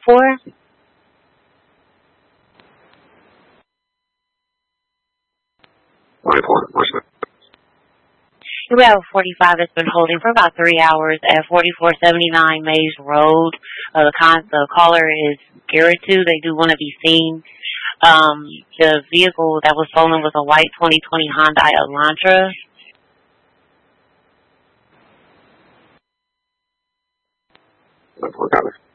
for? We have a 45 that's been holding for about 3 hours at 4479 Maze Road. The caller is Garitu. They do want to be seen. The vehicle that was stolen was a white 2020 Hyundai Elantra. Got it.